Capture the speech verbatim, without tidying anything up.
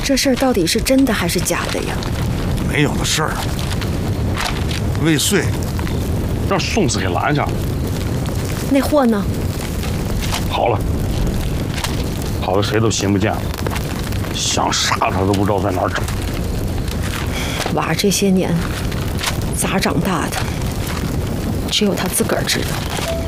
这事儿到底是真的还是假的呀？ 没有的事儿。未遂， 让宋子给拦下。 那货呢？ 跑了，跑的谁都寻不见了，想杀他都不知道在哪儿找。 娃这些年咋长大的，只有他自个儿知道。